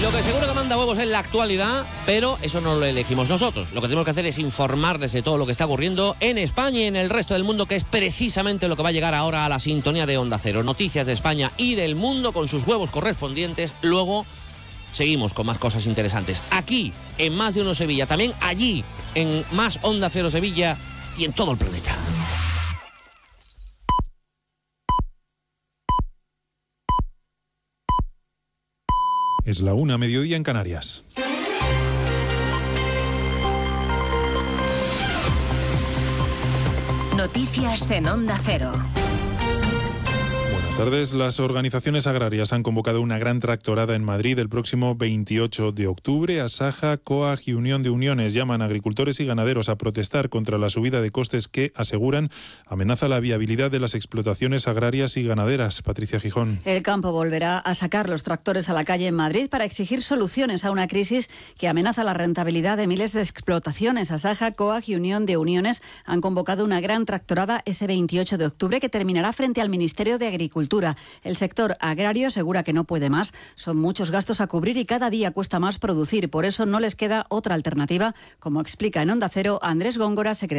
Y lo que seguro que manda huevos es la actualidad, pero eso no lo elegimos nosotros. Lo que tenemos que hacer es informarles de todo lo que está ocurriendo en España y en el resto del mundo, que es precisamente lo que va a llegar ahora a la sintonía de Onda Cero. Noticias de España y del mundo con sus huevos correspondientes. Luego seguimos con más cosas interesantes. Aquí, en Más de Uno Sevilla. También allí, en Más Onda Cero Sevilla y en todo el planeta. Es la 1:00, mediodía en Canarias. Noticias en Onda Cero. Buenas tardes. Las organizaciones agrarias han convocado una gran tractorada en Madrid el próximo 28 de octubre. Asaja, COAG y Unión de Uniones llaman a agricultores y ganaderos a protestar contra la subida de costes que, aseguran, amenaza la viabilidad de las explotaciones agrarias y ganaderas. Patricia Gijón. El campo volverá a sacar los tractores a la calle en Madrid para exigir soluciones a una crisis que amenaza la rentabilidad de miles de explotaciones. Asaja, COAG y Unión de Uniones han convocado una gran tractorada ese 28 de octubre que terminará frente al Ministerio de Agricultura. El sector agrario asegura que no puede más. Son muchos gastos a cubrir y cada día cuesta más producir. Por eso no les queda otra alternativa, como explica en Onda Cero Andrés Góngora, secretario